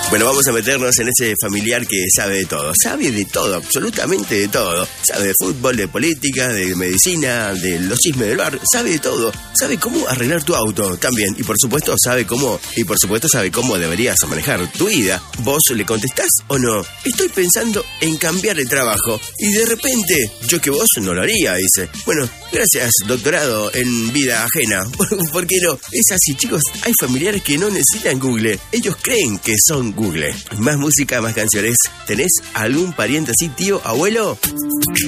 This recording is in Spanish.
Bueno, vamos a meternos en ese familiar que sabe de todo, absolutamente de todo. Sabe de fútbol, de política, de medicina, de los chismes del bar, sabe de todo. Sabe cómo arreglar tu auto también y por supuesto sabe cómo deberías manejar tu vida. ¿Vos le contestás o no? Estoy pensando en cambiar de trabajo y de repente, yo que vos no lo haría, dice. Bueno, gracias, doctorado en vida ajena. ¿Por qué no? Es así, chicos, hay familiares que no necesitan Google, ellos creen que son Google. Más música, más canciones. ¿Tenés algún pariente así, tío, abuelo?